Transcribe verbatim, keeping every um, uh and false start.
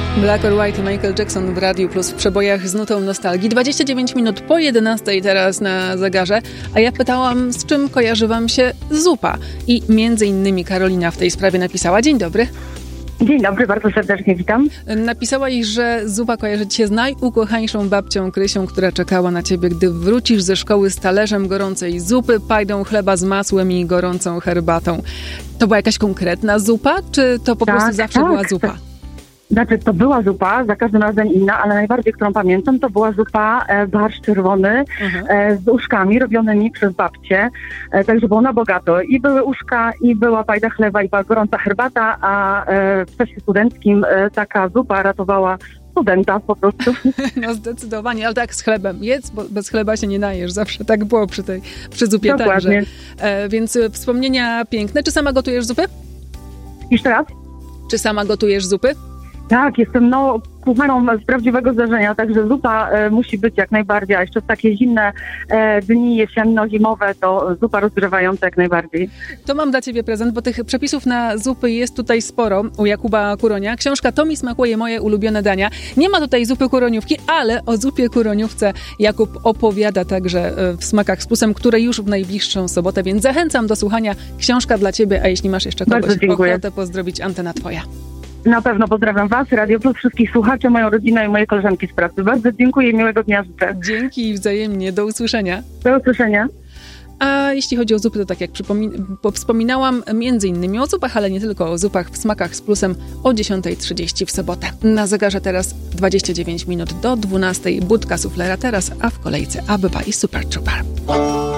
Black or White i Michael Jackson w Radiu Plus w przebojach z nutą nostalgii. dwadzieścia dziewięć minut po jedenastej teraz na zegarze, a ja pytałam, z czym kojarzy wam się zupa. I między innymi Karolina w tej sprawie napisała. Dzień dobry. Dzień dobry, bardzo serdecznie witam. Napisała jej, że zupa kojarzy ci się z najukochańszą babcią Krysią, która czekała na ciebie, gdy wrócisz ze szkoły z talerzem gorącej zupy, pajdą chleba z masłem i gorącą herbatą. To była jakaś konkretna zupa, czy to po tak, prostu zawsze tak, była zupa? Tak. Znaczy, to była zupa, za każdym razem inna, ale najbardziej, którą pamiętam, to była zupa e, barszcz czerwony e, z uszkami robionymi przez babcię, e, także było na bogato. I były uszka, i była pajda chleba, i była gorąca herbata, a e, w czasie studenckim e, taka zupa ratowała studenta po prostu. No zdecydowanie, ale tak z chlebem. Jedz, bo bez chleba się nie najesz. Zawsze tak było przy tej przy zupie. Dokładnie. E, więc wspomnienia piękne. Czy sama gotujesz zupy? Jeszcze raz? Czy sama gotujesz zupy? Tak, jestem no kucharą z prawdziwego zdarzenia, także zupa e, musi być jak najbardziej, a jeszcze w takie zimne e, dni jesienno-zimowe to zupa rozgrzewająca jak najbardziej. To mam dla ciebie prezent, bo tych przepisów na zupy jest tutaj sporo u Jakuba Kuronia. Książka To mi smakuje, moje ulubione dania. Nie ma tutaj zupy kuroniówki, ale o zupie kuroniówce Jakub opowiada także w Smakach z Plusem, które już w najbliższą sobotę, więc zachęcam do słuchania. Książka dla ciebie, a jeśli masz jeszcze kogoś ochotę pozdrowić, antena twoja. Na pewno pozdrawiam was, Radio Plus, wszystkich słuchaczy, moją rodzinę i moje koleżanki z pracy. Bardzo dziękuję i miłego dnia życzę. Dzięki wzajemnie. Do usłyszenia. Do usłyszenia. A jeśli chodzi o zupy, to tak jak przypomin- wspominałam, między innymi o zupach, ale nie tylko o zupach w Smakach z Plusem o dziesiąta trzydzieści w sobotę. Na zegarze teraz dwadzieścia dziewięć minut do dwunastej. Budka suflera teraz, a w kolejce Abba i Super Trooper.